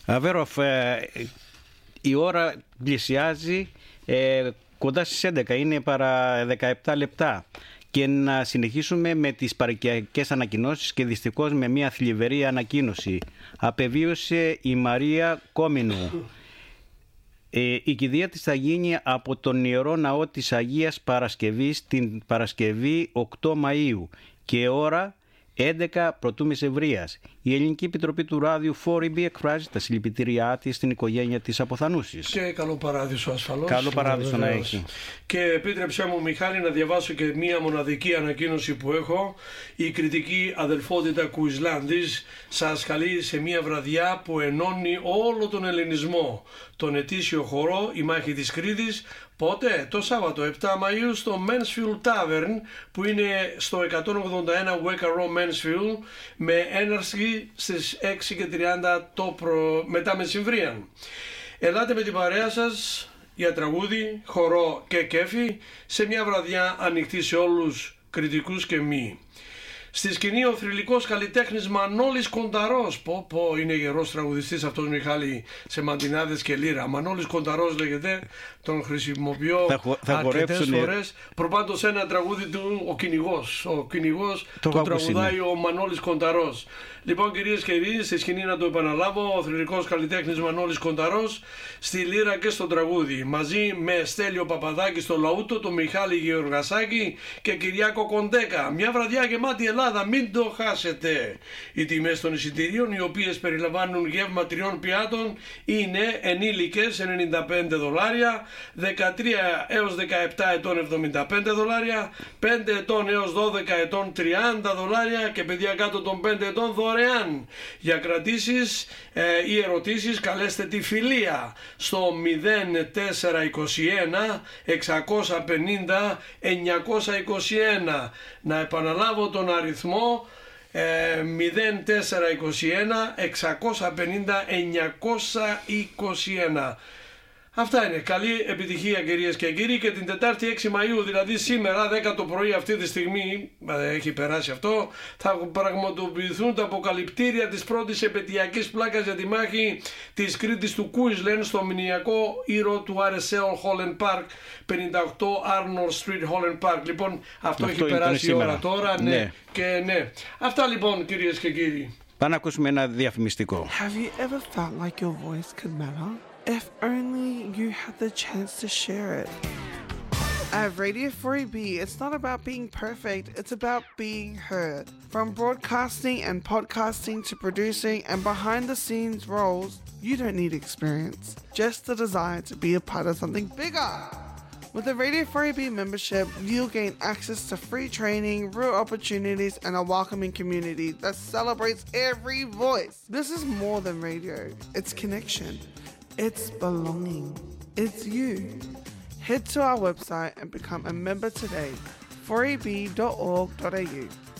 Αβέροφ, η ώρα πλησιάζει κοντά στις 11, είναι παρά 17 λεπτά. Και να συνεχίσουμε με τις παροικιακές ανακοινώσεις και δυστυχώς με μια θλιβερή ανακοίνωση. Απεβίωσε η Μαρία Κόμινου. Η κηδεία της θα γίνει από τον Ιερό Ναό της Αγίας Παρασκευής την Παρασκευή 8 Μαΐου και ώρα 11 πρωτού μεσευρίας. Η Ελληνική Επιτροπή του Ράδιου 4EB εκφράζει τα συλληπιτήριά της στην οικογένεια της αποθανούσης. Και καλό παράδεισο ασφαλώς. Καλό παράδεισο να έχει. Και επίτρεψέ μου, Μιχάλη, να διαβάσω και μία μοναδική ανακοίνωση που έχω. Η κριτική αδελφότητα Κουισλάνδης σας καλεί σε μία βραδιά που ενώνει όλο τον ελληνισμό. Τον ετήσιο χορό «Η Μάχη της Κρήτης». Πότε? Το Σάββατο 7 Μαΐου στο Mansfield Tavern, που είναι στο 181 Wecker Row Mansfield, με έναρξη στις 6:30 μετά μεσημβρίαν. Ελάτε με την παρέα σας για τραγούδι, χορό και κέφι σε μια βραδιά ανοιχτή σε όλους, κριτικούς και μη. Στη σκηνή ο θρυλικός καλλιτέχνης Μανώλης Κονταρός. Πω, είναι γερός τραγουδιστής αυτός, Μιχάλη, σε μαντινάδες και λύρα. Μανώλης Κονταρός λέγεται, τον χρησιμοποιώ αρκετές φορές. Προπάντως ένα τραγούδι του, ο κυνηγός το τραγουδάει ο Μανώλης Κονταρός. Λοιπόν, κυρίες και κύριοι, στη σκηνή, να το επαναλάβω, ο θρυλικός καλλιτέχνης Μανώλης Κονταρός, στη λύρα και στο τραγούδι, μαζί με Στέλιο Παπαδάκη στο λαούτο, τον Μιχάλη Γεωργασάκη και Κυριάκο Κοντέκα. Μια βραδιά γεμάτη Ελλάδα, μην το χάσετε. Οι τιμές των εισιτηρίων, οι οποίες περιλαμβάνουν γεύμα 3 πιάτων, είναι ενήλικες $95, 13 έως 17 ετών $75, 5 ετών έως 12 ετών $30 και παιδιά κάτω των 5 ετών δωρεάν. Για κρατήσεις ή ερωτήσεις καλέστε τη Φιλία στο 0421 650 921. Να επαναλάβω τον αριθμό 0421 650 921. Αυτά είναι. Καλή επιτυχία, κυρίες και κύριοι, και την Τετάρτη 6 Μαΐου, δηλαδή σήμερα 10 το πρωί αυτή τη στιγμή, έχει περάσει αυτό, θα πραγματοποιηθούν τα αποκαλυπτήρια της πρώτης επαιτειακής πλάκας για τη μάχη της Κρήτης του Queensland στο μηνιακό ήρωο του RSL Holland Park, 58 Arnold Street Holland Park. Λοιπόν, αυτό έχει περάσει η ώρα τώρα, ναι. Και ναι. Αυτά λοιπόν, κυρίες και κύριοι. Πάμε να ακούσουμε ένα διαφημιστικό. Have you ever felt like your voice could matter? If only you had the chance to share it. At Radio 4EB, it's not about being perfect, it's about being heard. From broadcasting and podcasting to producing and behind the scenes roles, you don't need experience, just the desire to be a part of something bigger. With the Radio 4EB membership, you'll gain access to free training, real opportunities, and a welcoming community that celebrates every voice. This is more than radio, it's connection. It's belonging. It's you. Head to our website and become a member today. 4eb.org.au